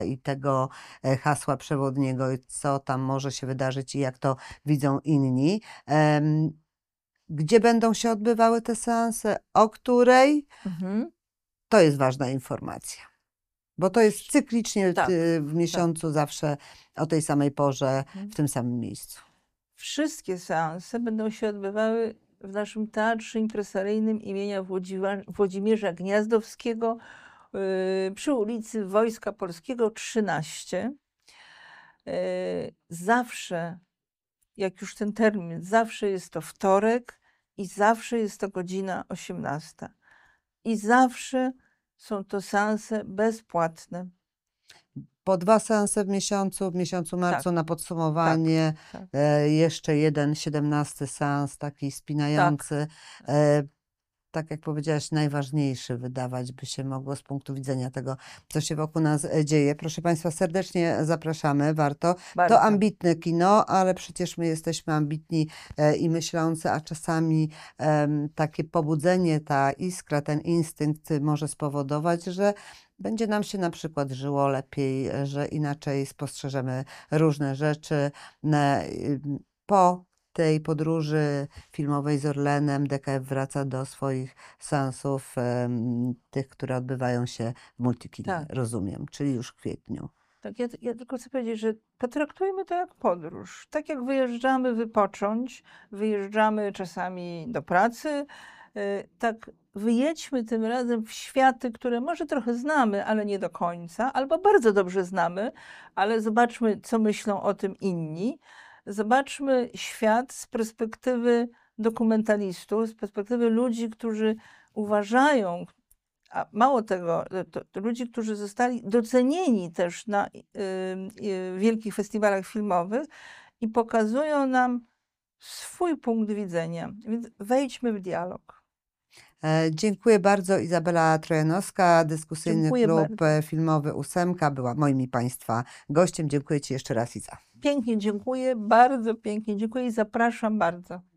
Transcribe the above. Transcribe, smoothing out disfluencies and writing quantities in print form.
i tego hasła przewodniego, i co tam może się wydarzyć i jak to widzą inni. Gdzie będą się odbywały te seanse, o której, Mhm. to jest ważna informacja. Bo to jest cyklicznie Tak, w miesiącu zawsze o tej samej porze, w tym samym miejscu. Wszystkie seanse będą się odbywały w naszym Teatrze Impresaryjnym imienia Włodzimierza Gniazdowskiego przy ulicy Wojska Polskiego 13. Zawsze, jak już ten termin, zawsze jest to wtorek i zawsze jest to godzina 18. I zawsze są to seanse bezpłatne. Po 2 seanse w miesiącu marcu Tak, na podsumowanie, tak, jeszcze jeden 17 seans taki spinający. Tak jak powiedziałaś, najważniejszy wydawać by się mogło z punktu widzenia tego, co się wokół nas dzieje. Proszę Państwa, serdecznie zapraszamy, warto. To bardzo. ambitne kino, ale przecież my jesteśmy ambitni i myślący, a czasami takie pobudzenie, ta iskra, ten instynkt może spowodować, że będzie nam się na przykład żyło lepiej, że inaczej spostrzeżemy różne rzeczy. Po tej podróży filmowej z Orlenem DKF wraca do swoich seansów, tych, które odbywają się w Multikinie, Tak. rozumiem, czyli już w kwietniu. Tak, ja tylko chcę powiedzieć, że potraktujmy to jak podróż. Tak jak wyjeżdżamy wypocząć, wyjeżdżamy czasami do pracy, tak wyjedźmy tym razem w światy, które może trochę znamy, ale nie do końca, albo bardzo dobrze znamy, ale zobaczmy, co myślą o tym inni. Zobaczmy świat z perspektywy dokumentalistów, z perspektywy ludzi, którzy uważają, a mało tego, to ludzi, którzy zostali docenieni też na wielkich festiwalach filmowych i pokazują nam swój punkt widzenia. Więc wejdźmy w dialog. Dziękuję bardzo. Izabela Trojanowska, dyskusyjny Dziękuję klub bardzo. filmowy Ósemka była moim i Państwa gościem. Dziękuję Ci jeszcze raz, Iza. Pięknie dziękuję, bardzo pięknie dziękuję i zapraszam bardzo.